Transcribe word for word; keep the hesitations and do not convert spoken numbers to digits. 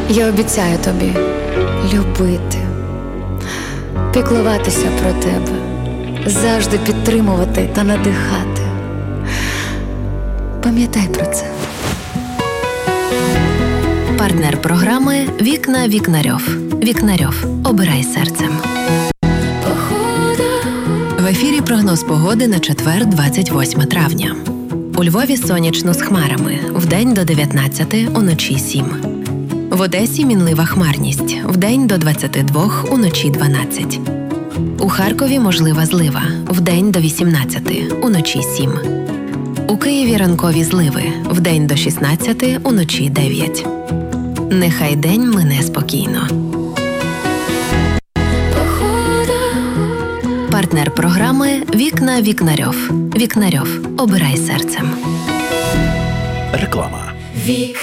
Я обіцяю тобі любити, піклуватися про тебе, завжди підтримувати та надихати. Пам'ятай про це. Партнер програми «Вікна Вікнарьов». Вікнарьов. Обирай серцем. В ефірі прогноз погоди на четвер, двадцять восьме травня. У Львові сонячно з хмарами. Вдень до дев'ятнадцяти, уночі сім. В Одесі мінлива хмарність. Вдень до двадцяти двох, уночі дванадцять. У Харкові можлива злива. Вдень до вісімнадцяти, уночі сім. У Києві ранкові зливи. Вдень до шістнадцяти, уночі дев'ять. Нехай день мине спокійно. Партнер програми «Вікна Вікнарьов». Вікнарьов. Обирай серцем. Реклама.